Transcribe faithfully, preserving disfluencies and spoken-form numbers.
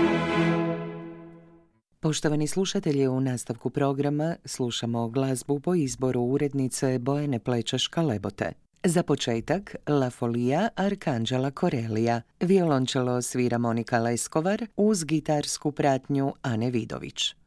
Poštovani slušatelji, u nastavku programa slušamo glazbu po izboru urednice Bojane Plečaška-Lebote. Za početak, La Folija Arkanđela Korelija. Violončelo svira Monika Leskovar uz gitarsku pratnju Ane Vidović.